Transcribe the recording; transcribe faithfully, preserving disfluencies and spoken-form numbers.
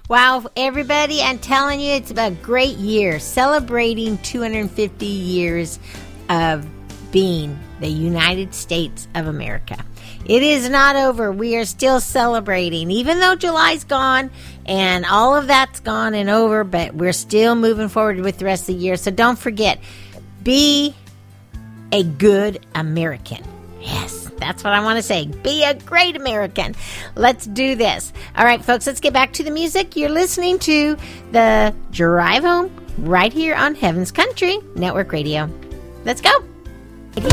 Wow, everybody, I'm telling you, it's a great year, celebrating two hundred fifty years of being the United States of America. It is not over. We are still celebrating, even though July's gone and all of that's gone and over, but we're still moving forward with the rest of the year. So don't forget, be a good American. Yes, that's what I want to say. Be a great American. Let's do this. All right, folks, let's get back to the music. You're listening to the Drive Home right here on Heaven's Country Network Radio. Let's go.